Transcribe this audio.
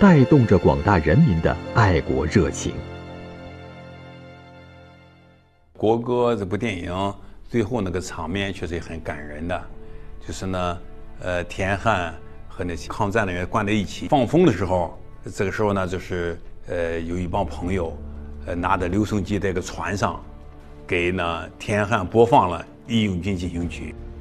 带动着广大人民的爱国热情。 国歌这部电影最后那个场面确实也很感人的，就是呢，田汉和那些抗战的人关在一起放风的时候，这个时候呢，就是有一帮朋友，拿着留声机在一个船上，给呢田汉播放了《义勇军进行曲》。